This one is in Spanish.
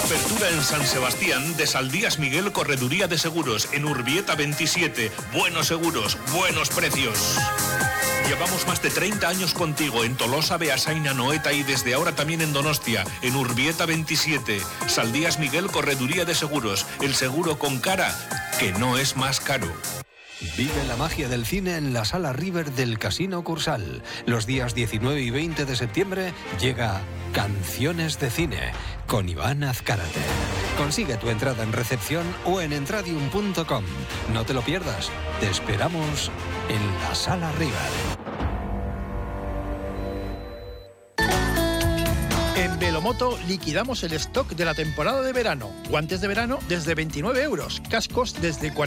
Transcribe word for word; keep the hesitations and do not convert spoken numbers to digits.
Apertura en San Sebastián de Saldías Miguel Correduría de Seguros en Urbieta veintisiete. Buenos seguros, buenos precios. Llevamos más de treinta años contigo en Tolosa, Beasain, Anoeta y desde ahora también en Donostia, en Urbieta veintisiete. Saldías Miguel Correduría de Seguros, el seguro con cara que no es más caro. Vive la magia del cine en la Sala River del Casino Cursal. Los días diecinueve y veinte de septiembre llega Canciones de Cine con Iván Azcárate. Consigue tu entrada en recepción o en entradium punto com. No te lo pierdas. Te esperamos en la Sala River. En Velomoto liquidamos el stock de la temporada de verano. Guantes de verano desde veintinueve euros, cascos desde cuarenta.